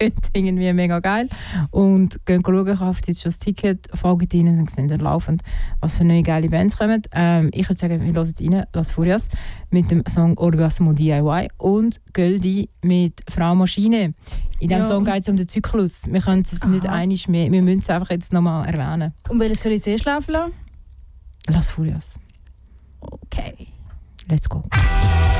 klingt irgendwie mega geil. Und gehen schauen, kauft jetzt schon das Ticket, folgt ihnen, dann sehen ihr laufend, was für neue geile Bands kommen. Ich würde sagen, wir hören rein, Las Furias mit dem Song Orgasmo DIY und Göldi mit Frau Maschine. In diesem Song geht es um den Zyklus. Wir können es nicht einig mehr, wir müssen es einfach jetzt nochmal erwähnen. Und welches soll ich zuerst laufen lassen? Las Furias. Okay. Let's go.